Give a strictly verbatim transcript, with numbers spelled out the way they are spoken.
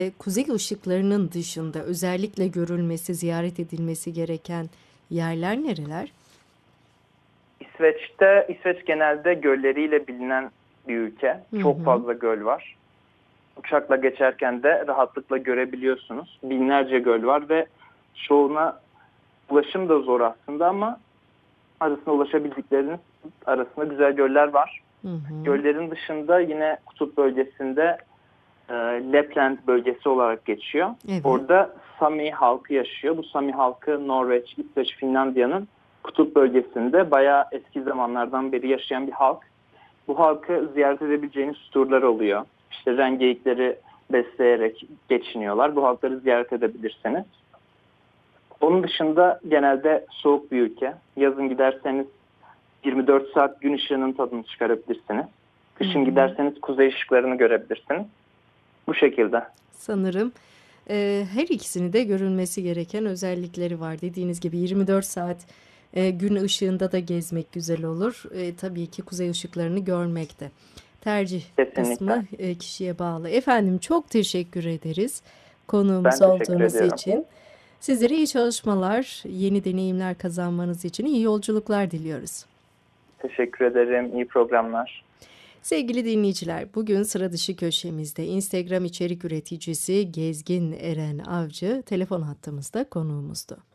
Eee, kuzey ışıklarının dışında özellikle görülmesi, ziyaret edilmesi gereken yerler nereler? İsveç'te, İsveç genelde gölleriyle bilinen bir ülke. Hı Çok hı. fazla göl var. Uçakla geçerken de rahatlıkla görebiliyorsunuz. Binlerce göl var ve çoğuna ulaşım da zor aslında ama arasına ulaşabildikleriniz arasında güzel göller var. Hı hı. Göllerin dışında yine kutup bölgesinde e, Lapland bölgesi olarak geçiyor. Evet. Orada Sami halkı yaşıyor. Bu Sami halkı Norveç, İsveç, Finlandiya'nın kutup bölgesinde bayağı eski zamanlardan beri yaşayan bir halk. Bu halkı ziyaret edebileceğiniz turlar oluyor. İşte rengeyikleri besleyerek geçiniyorlar. Bu halkları ziyaret edebilirsiniz. Onun dışında genelde soğuk bir ülke. Yazın giderseniz yirmi dört saat gün ışığının tadını çıkarabilirsiniz. Hı Kışın hı. giderseniz kuzey ışıklarını görebilirsiniz. Bu şekilde. Sanırım, eee, her ikisini de görülmesi gereken özellikleri var. Dediğiniz gibi yirmi dört saat, eee, gün ışığında da gezmek güzel olur. Eee, tabii ki kuzey ışıklarını görmek de. Tercih Kesinlikle. kısmı, eee, kişiye bağlı. Efendim çok teşekkür ederiz konuğumuz Ben teşekkür olduğunuz ediyorum. için. Sizlere iyi çalışmalar, yeni deneyimler kazanmanız için iyi yolculuklar diliyoruz. Teşekkür ederim. İyi programlar. Sevgili dinleyiciler, bugün sıra dışı köşemizde Instagram içerik üreticisi Gezgin Eren Avcı telefon hattımızda konuğumuzdu.